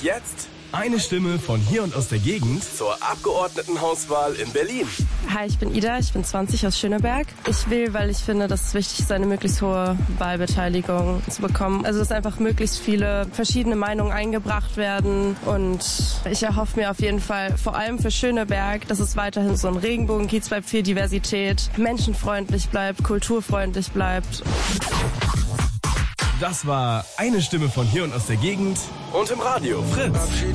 jetzt eine Stimme von hier und aus der Gegend zur Abgeordnetenhauswahl in Berlin. Hi, ich bin Ida, ich bin 20 aus Schöneberg. Ich wähle, weil ich finde, dass es wichtig ist, eine möglichst hohe Wahlbeteiligung zu bekommen. Also, dass einfach möglichst viele verschiedene Meinungen eingebracht werden. Und ich erhoffe mir auf jeden Fall, vor allem für Schöneberg, dass es weiterhin so ein Regenbogenkiez bleibt, viel Diversität, menschenfreundlich bleibt, kulturfreundlich bleibt. Das war eine Stimme von hier und aus der Gegend und im Radio Fritz.